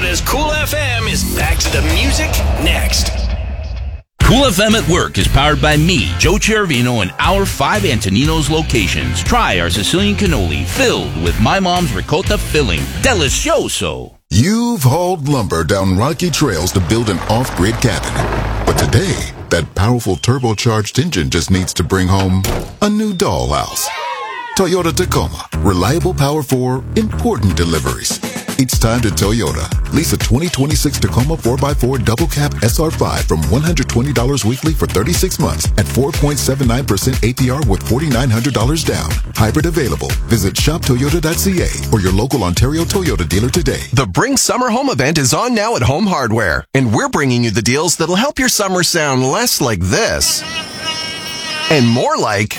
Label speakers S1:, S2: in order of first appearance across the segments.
S1: Canada's Cool FM is back to the music next.
S2: Cool FM at Work is powered by me, Joe Chervino, and our 5 Antonino's locations. Try our Sicilian cannoli filled with my mom's ricotta filling. Delicioso.
S3: You've hauled lumber down rocky trails to build an off-grid cabin. But today, that powerful turbocharged engine just needs to bring home a new dollhouse. Toyota Tacoma. Reliable power for important deliveries. It's time to Toyota. Lease a 2026 Tacoma 4x4 double cab SR5 from $120 weekly for 36 months at 4.79% APR with $4,900 down. Hybrid available. Visit shoptoyota.ca or your local Ontario Toyota dealer today.
S4: The Bring Summer Home event is on now at Home Hardware, and we're bringing you the deals that'll help your summer sound less like this and more like...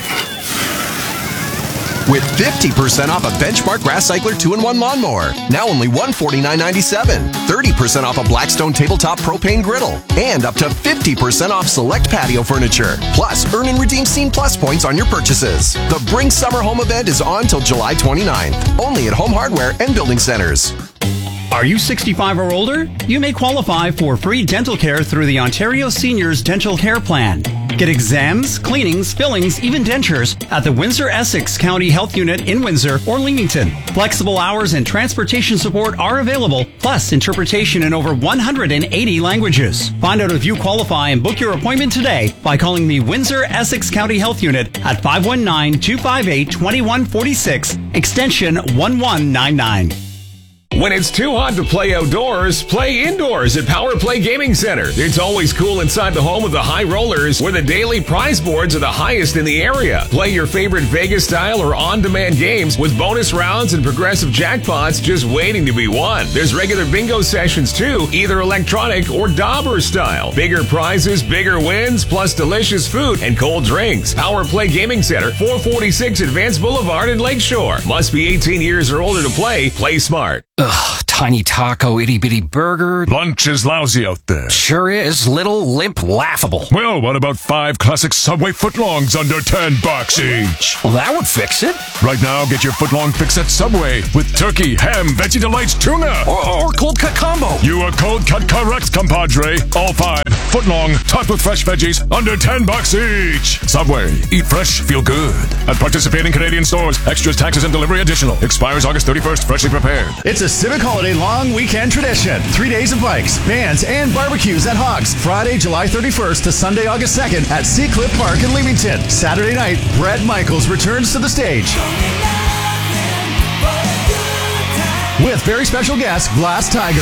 S4: with 50% off a Benchmark Grass Cycler 2-in-1 lawnmower. Now only $149.97. 30% off a Blackstone tabletop propane griddle. And up to 50% off select patio furniture. Plus, earn and redeem Scene Plus points on your purchases. The Bring Summer Home event is on till July 29th. Only at Home Hardware and Building Centers.
S5: Are you 65 or older? You may qualify for free dental care through the Ontario Seniors Dental Care Plan. Get exams, cleanings, fillings, even dentures at the Windsor-Essex County Health Unit in Windsor or Leamington. Flexible hours and transportation support are available, plus interpretation in over 180 languages. Find out if you qualify and book your appointment today by calling the Windsor-Essex County Health Unit at 519-258-2146, extension 1199.
S6: When it's too hot to play outdoors, play indoors at Power Play Gaming Center. It's always cool inside the home of the High Rollers, where the daily prize boards are the highest in the area. Play your favorite Vegas-style or on-demand games with bonus rounds and progressive jackpots just waiting to be won. There's regular bingo sessions too, either electronic or dauber style. Bigger prizes, bigger wins, plus delicious food and cold drinks. Power Play Gaming Center, 446 Advance Boulevard in Lakeshore. Must be 18 years or older to play. Play smart.
S7: Ugh, tiny taco, itty-bitty burger.
S8: Lunch is lousy out there.
S7: Sure is. Little, limp, laughable.
S8: Well, what about 5 classic Subway footlongs under $10 each?
S7: Well, that would fix it.
S8: Right now, get your footlong fix at Subway with turkey, ham, Veggie Delights, tuna.
S7: Or cold cut combo.
S8: You are cold cut correct, compadre. All 5 footlong, topped with fresh veggies, under $10 each. Subway. Eat fresh, feel good. At participating Canadian stores, extras, taxes, and delivery additional. Expires August 31st, freshly prepared.
S9: It's a Civic Holiday long weekend tradition. 3 days of bikes, bands, and barbecues at Hogs. Friday, July 31st to Sunday, August 2nd at Seacliff Park in Leamington. Saturday night, Brett Michaels returns to the stage with very special guest, Glass Tiger.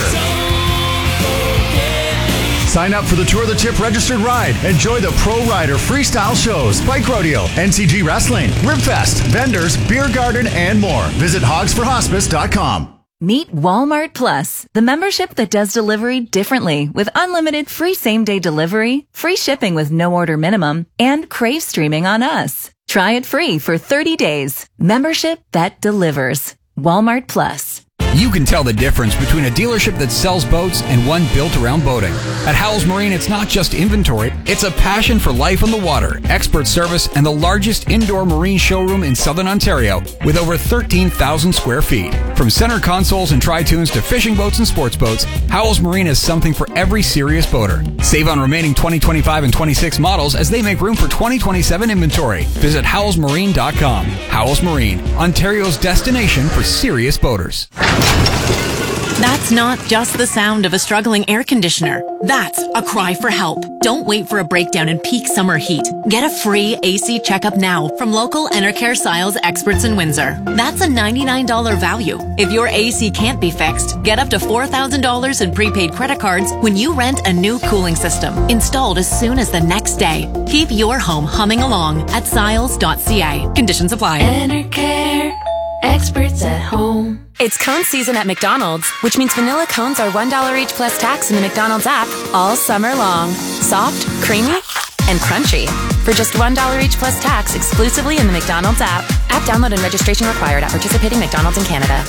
S9: Sign up for the Tour of the Tip registered ride. Enjoy the Pro Rider freestyle shows, bike rodeo, NCG wrestling, Ribfest, vendors, beer garden, and more. Visit hogsforhospice.com.
S10: Meet Walmart Plus, the membership that does delivery differently with unlimited free same-day delivery, free shipping with no order minimum, and Crave streaming on us. Try it free for 30 days. Membership that delivers. Walmart Plus.
S11: You can tell the difference between a dealership that sells boats and one built around boating. At Howells Marine, it's not just inventory, it's a passion for life on the water, expert service, and the largest indoor marine showroom in Southern Ontario with over 13,000 square feet. From center consoles and tri-tunes to fishing boats and sports boats, Howells Marine has something for every serious boater. Save on remaining 2025 and 26 models as they make room for 2027 inventory. Visit howellsmarine.com. Howells Marine, Ontario's destination for serious boaters.
S12: That's not just the sound of a struggling air conditioner. That's a cry for help. Don't wait for a breakdown in peak summer heat. Get a free AC checkup now from local Enercare Siles experts in Windsor. That's a $99 value. If your AC can't be fixed, get up to $4,000 in prepaid credit cards when you rent a new cooling system, installed as soon as the next day. Keep your home humming along at siles.ca. Conditions apply.
S13: Enercare, experts at home. It's cone season at McDonald's, which means vanilla cones are $1 each plus tax in the McDonald's app all summer long. Soft, creamy, and crunchy. For just $1 each plus tax exclusively in the McDonald's app. App download and registration required at participating McDonald's in Canada.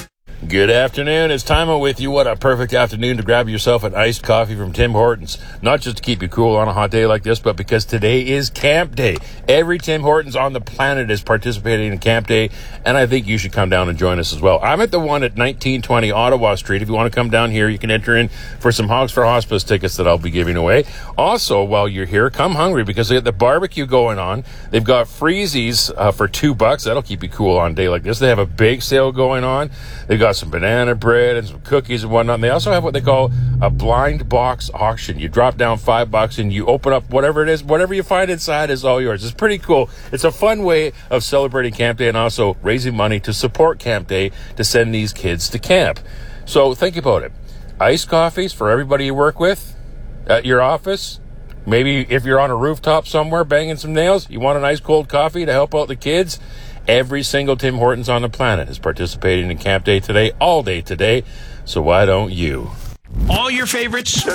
S14: Good afternoon. It's Timo with you. What a perfect afternoon to grab yourself an iced coffee from Tim Hortons. Not just to keep you cool on a hot day like this, but because today is Camp Day. Every Tim Hortons on the planet is participating in Camp Day, and I think you should come down and join us as well. I'm at the one at 1920 Ottawa Street. If you want to come down here, you can enter in for some Hogs for Hospice tickets that I'll be giving away. Also, while you're here, come hungry because they got the barbecue going on. They've got freezies for $2. That'll keep you cool on a day like this. They have a bake sale going on. They've got some banana bread and some cookies and whatnot. And they also have what they call a blind box auction. You drop down $5 and you open up whatever it is. Whatever you find inside is all yours. It's pretty cool. It's a fun way of celebrating Camp Day and also raising money to support Camp Day to send these kids to camp. So think about it. Iced coffees for everybody you work with at your office. Maybe if you're on a rooftop somewhere banging some nails, you want an ice cold coffee to help out the kids. Every single Tim Hortons on the planet is participating in Camp Day today, all day today. So why don't you?
S1: All your favorites,